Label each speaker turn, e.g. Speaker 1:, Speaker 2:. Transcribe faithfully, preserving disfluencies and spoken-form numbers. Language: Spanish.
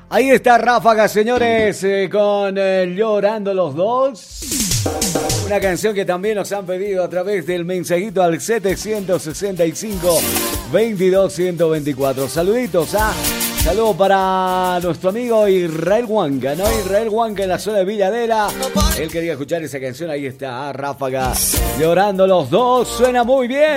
Speaker 1: Ahí está Ráfaga, señores, eh, con eh, Llorando los Dos. Una canción que también nos han pedido a través del mensajito al setecientos sesenta y cinco, veintidós, ciento veinticuatro. Saluditos, ¿ah? Saludos para nuestro amigo Israel Huanca, ¿no? Israel Huanca en la zona de Villadela. Él quería escuchar esa canción, ahí está, ¿ah? Ráfaga, Llorando los Dos. Suena muy bien.